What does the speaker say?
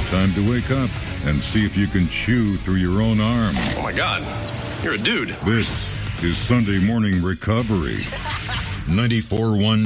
Time to wake up and see if you can chew through your own arm. Oh my God, you're a dude. This is Sunday Morning Recovery. 94.1